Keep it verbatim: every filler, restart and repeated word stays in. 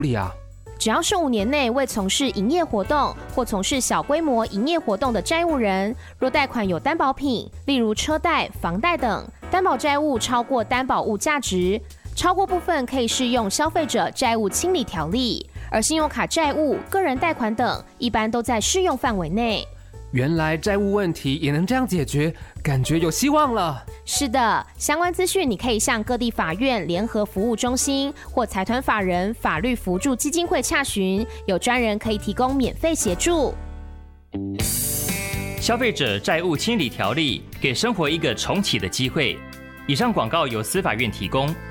理啊？ 只要是五年内未从事营业活动或从事小规模营业活动的债务人，若贷款有担保品，例如车贷、房贷等，担保债务超过担保物价值，超过部分可以适用消费者债务清理条例，而信用卡债务、个人贷款等，一般都在适用范围内。 原来债务问题也能这样解决，感觉有希望了。 是的，相关资讯你可以向各地法院联合服务中心或财团法人法律扶助基金会洽询，有专人可以提供免费协助。 消费者债务清理条例给生活一个重启的机会。以上广告由司法院提供。